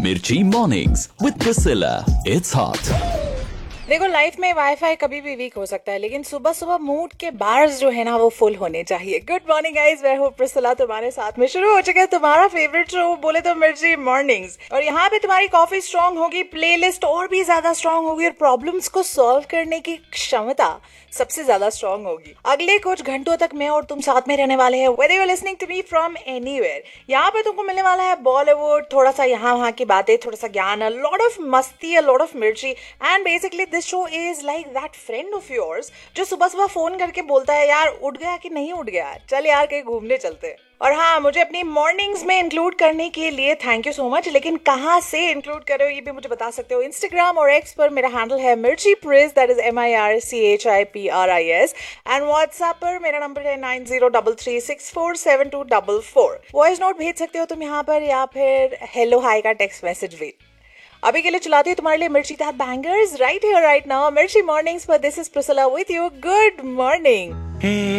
Mirchi Mornings with Priscilla. It's hot. देखो life में wifi कभी भी वीक हो सकता है, लेकिन सुबह सुबह मूड के बार्स जो है ना वो फुल होने चाहिए। गुड मॉर्निंग गाइस, मैं हूँ प्रिसिला, तुम्हारे साथ में शुरू हो चुका है तुम्हारा फेवरेट शो बोले तो मिर्ची मॉर्निंग्स। और यहाँ पे तुम्हारी कॉफी स्ट्रांग होगी, प्लेलिस्ट और भी ज्यादा स्ट्रांग होगी और प्रॉब्लम्स को सॉल्व करने की क्षमता सबसे ज्यादा स्ट्रांग होगी। अगले कुछ घंटों तक मैं और तुम साथ में रहने वाले हैं, whether you are listening to me from anywhere. यहाँ पे तुमको मिलने वाला है बॉलीवुड, थोड़ा सा यहाँ वहाँ की बातें, थोड़ा सा ज्ञान, अ लॉट ऑफ मस्ती, अ लॉट ऑफ मिर्ची। And basically this show is like that friend of yours जो सुबह सुबह फोन करके बोलता है यार उठ गया कि नहीं उठ गया, चल यार कहीं घूमने चलते हैं। और हाँ, मुझे अपनी मॉर्निंग्स में इंक्लूड करने के लिए थैंक यू सो मच, लेकिन कहाँ से इंक्लूड करो ये भी मुझे बता सकते हो। इंस्टाग्राम और एक्स पर मेरा हैंडल है मिर्ची प्रिस, that is MIRCHIPRIS। And WhatsApp पर मेरा नंबर है 9033647244। वॉइस नोट भेज सकते हो तुम यहाँ पर, या फिर हेलो हाई का टेक्स्ट मैसेज भी। अभी के लिए चलाती हूँ तुम्हारे लिए मिर्ची that bangers right here right now, मिर्ची मॉर्निंग्स पर। This is Priscilla with you. Good morning.